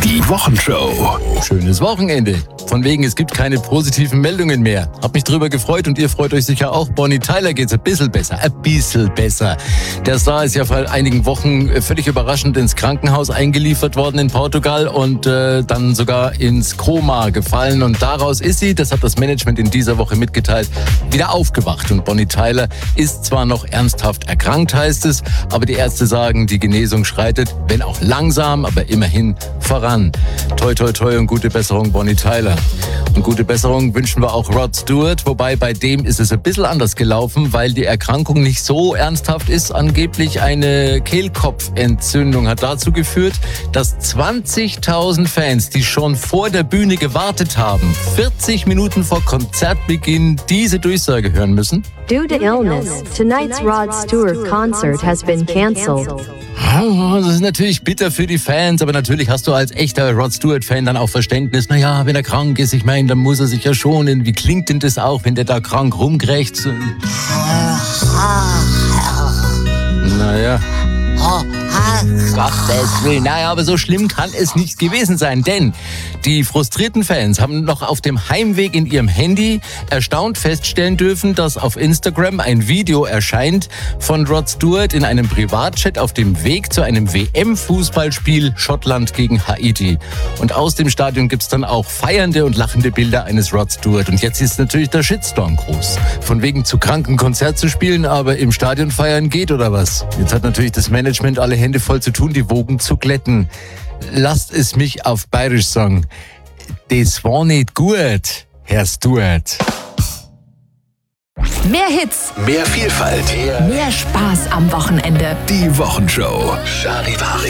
Die Wochenshow. Schönes Wochenende. Von wegen, es gibt keine positiven Meldungen mehr. Hab mich drüber gefreut und ihr freut euch sicher auch. Bonnie Tyler geht's ein bisschen besser. Der Star ist ja vor einigen Wochen völlig überraschend ins Krankenhaus eingeliefert worden in Portugal und dann sogar ins Koma gefallen. Und daraus ist sie, das hat das Management in dieser Woche mitgeteilt, wieder aufgewacht. Und Bonnie Tyler ist zwar noch ernsthaft erkrankt, heißt es, aber die Ärzte sagen, die Genesung schreitet, wenn auch langsam, aber immerhin voran. Toi, toi, toi und gute Besserung, Bonnie Tyler. Und gute Besserung wünschen wir auch Rod Stewart, wobei bei dem ist es ein bisschen anders gelaufen, weil die Erkrankung nicht so ernsthaft ist. Angeblich eine Kehlkopfentzündung hat dazu geführt, dass 20.000 Fans, die schon vor der Bühne gewartet haben, 40 Minuten vor Konzertbeginn diese Durchsage hören müssen. Due to illness, tonight's Rod Stewart concert has been cancelled. Das ist natürlich bitter für die Fans, aber natürlich hast du als echter Rod Stewart-Fan dann auch Verständnis. Naja, wenn er krank ist, ich meine, dann muss er sich ja schonen. Wie klingt denn das auch, wenn der da krank rumkrächzt? Naja. Gottes Willen. Naja, aber so schlimm kann es nicht gewesen sein, denn die frustrierten Fans haben noch auf dem Heimweg in ihrem Handy erstaunt feststellen dürfen, dass auf Instagram ein Video erscheint von Rod Stewart in einem Privatchat auf dem Weg zu einem WM-Fußballspiel Schottland gegen Haiti. Und aus dem Stadion gibt's dann auch feiernde und lachende Bilder eines Rod Stewart. Und jetzt ist natürlich der Shitstorm groß. Von wegen zu krank ein Konzert zu spielen, aber im Stadion feiern geht oder was? Jetzt hat natürlich das Management alle Hände voll zu tun, die Wogen zu glätten. Lasst es mich auf Bayerisch sagen. Das war nicht gut, Herr Stewart. Mehr Hits, Mehr Vielfalt. mehr Spaß am Wochenende. Die Wochenshow. Charivari.